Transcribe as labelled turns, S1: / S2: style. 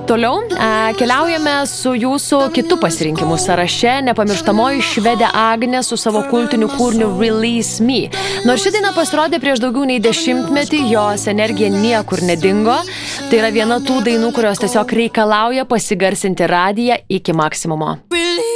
S1: Toliau keliaujame su jūsų kitų pasirinkimų sąraše, nepamirštamoji švedė Agnė su savo kultiniu kūriniu Release Me. Nors ši daina pasirodė prieš daugiau nei 10 metį, jos energija niekur nedingo. Tai yra viena tų dainų, kurios tiesiog reikalauja pasigarsinti radiją iki maksimumo.